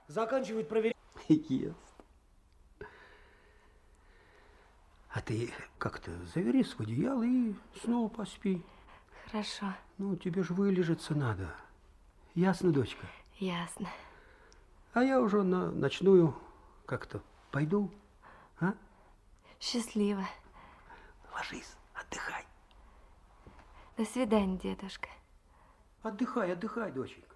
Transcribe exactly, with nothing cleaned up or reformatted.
заканчивает проверять. Ест. А ты как-то заверись в одеяло и снова поспи. Хорошо. Ну, тебе же вылежаться надо. Ясно, дочка? Ясно. А я уже на ночную как-то пойду, а? Счастливо. Ложись, отдыхай. До свидания, дедушка. Отдыхай, отдыхай, доченька.